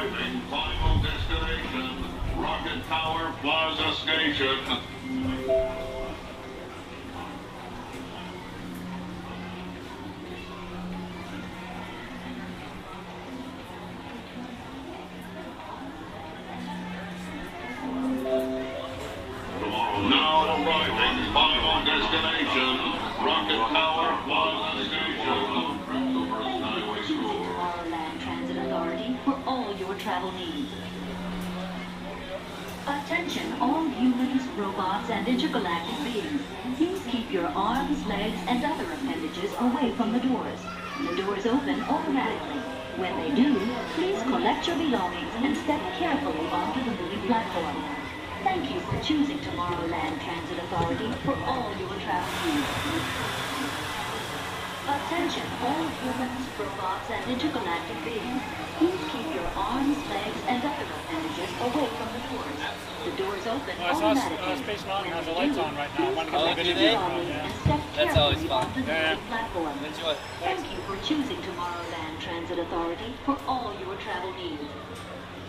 arriving. Final destination, Rocket Tower Plaza Station. Now arriving, final destination, Rocket Tower Plaza Station. Tomorrowland Transit Authority for all your travel needs. Attention, all humans, robots, and intergalactic beings. Please keep your arms, legs, and other appendages away from the doors. The doors open automatically. When they do, please collect your belongings and step carefully onto the moving platform. Thank you for choosing Tomorrowland Transit Authority for all your travel needs. Attention, all humans, robots, and intergalactic beings. Please keep your arms, legs, and other appendages away from the doors. The doors open automatically. Space Mountain has the lights on right now. Oh, do they? That's always fun. Yeah. Enjoy. Thank you for choosing Tomorrowland Transit Authority for all your travel needs.